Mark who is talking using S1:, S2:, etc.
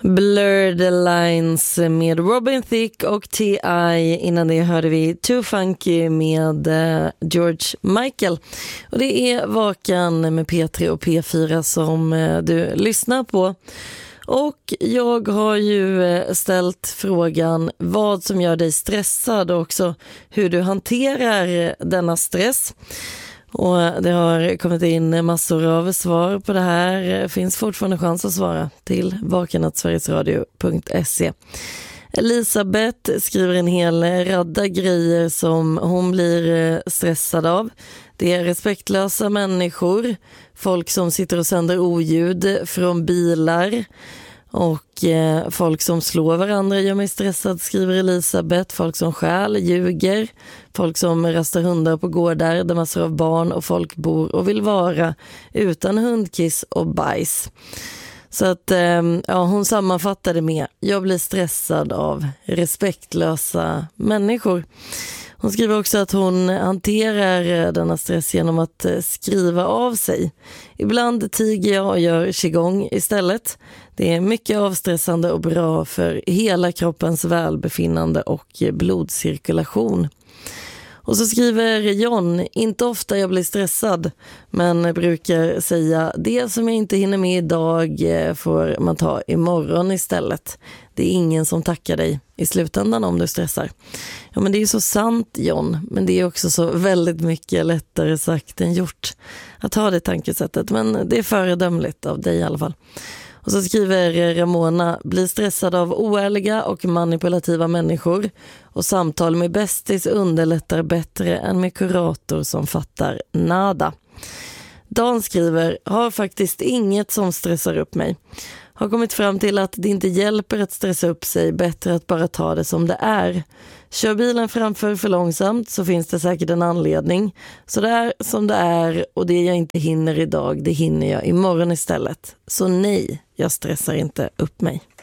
S1: Blur the Lines med Robin Thicke och T.I. Innan det hörde vi Too Funky med George Michael. Och det är Vakan med P3 och P4 som du lyssnar på. Och jag har ju ställt frågan vad som gör dig stressad och också hur du hanterar denna stress. Och det har kommit in massor av svar på det här. Det finns fortfarande chans att svara till vakan@sverigesradio.se. Elisabeth skriver en hel radda grejer som hon blir stressad av. Det är respektlösa människor, folk som sitter och sänder oljud från bilar och folk som slår varandra gör mig stressad, skriver Elisabeth. Folk som stjäl, ljuger, folk som rastar hundar på gårdar där massor av barn och folk bor och vill vara utan hundkiss och bajs. Så att hon sammanfattade med: jag blir stressad av respektlösa människor. Hon skriver också att hon hanterar denna stress genom att skriva av sig. Ibland tiger jag och gör qigong istället. Det är mycket avstressande och bra för hela kroppens välbefinnande och blodcirkulation. Och så skriver John: inte ofta jag blir stressad, men brukar säga det som jag inte hinner med idag får man ta imorgon istället. Det är ingen som tackar dig i slutändan om du stressar. Ja, men det är ju så sant, John, men det är också så väldigt mycket lättare sagt än gjort att ha det tankesättet, men det är föredömligt av dig i alla fall. Och så skriver Ramona: blir stressad av oärliga och manipulativa människor och samtal med bästis underlättar bättre än med kurator som fattar nada. Dan skriver: har faktiskt inget som stressar upp mig. Har kommit fram till att det inte hjälper att stressa upp sig, bättre att bara ta det som det är. Kör bilen framför för långsamt så finns det säkert en anledning. Så det är som det är, och det jag inte hinner idag, det hinner jag imorgon istället. Så nej, jag stressar inte upp mig.